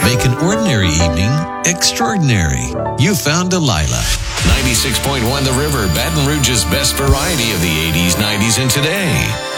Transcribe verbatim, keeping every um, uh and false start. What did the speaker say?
Make an ordinary evening extraordinary. You found Delilah. ninety-six point one The River, Baton Rouge's best variety of the eighties, nineties, and today.